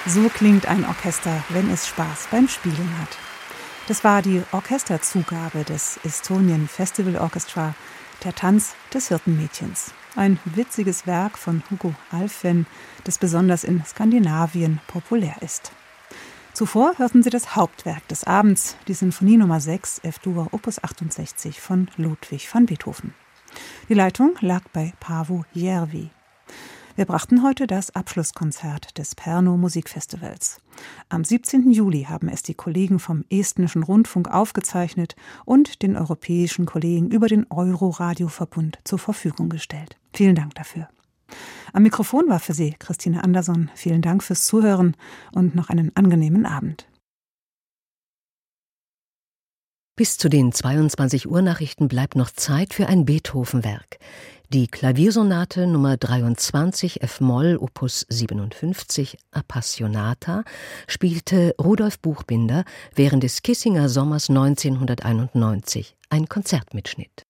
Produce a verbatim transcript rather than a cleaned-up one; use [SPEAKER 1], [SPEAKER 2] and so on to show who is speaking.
[SPEAKER 1] So klingt ein Orchester, wenn es Spaß beim Spielen hat. Das war die Orchesterzugabe des Estonian Festival Orchestra, der Tanz des Hirtenmädchens. Ein witziges Werk von Hugo Alfven, das besonders in Skandinavien populär ist. Zuvor hörten Sie das Hauptwerk des Abends, die Sinfonie Nummer sechs, F-Dur Opus achtundsechzig von Ludwig van Beethoven. Die Leitung lag bei Paavo Järvi. Wir brachten heute das Abschlusskonzert des Pärnu Musikfestivals. Am siebzehnten Juli haben es die Kollegen vom Estnischen Rundfunk aufgezeichnet und den europäischen Kollegen über den Euro-Radio-Verbund zur Verfügung gestellt. Vielen Dank dafür. Am Mikrofon war für Sie Christine Anderson. Vielen Dank fürs Zuhören und noch einen angenehmen Abend.
[SPEAKER 2] Bis zu den zweiundzwanzig Uhr Nachrichten bleibt noch Zeit für ein Beethoven-Werk. Die Klaviersonate Nummer dreiundzwanzig F-Moll Opus siebenundfünfzig Appassionata spielte Rudolf Buchbinder während des Kissinger Sommers neunzehnhunderteinundneunzig, ein Konzertmitschnitt.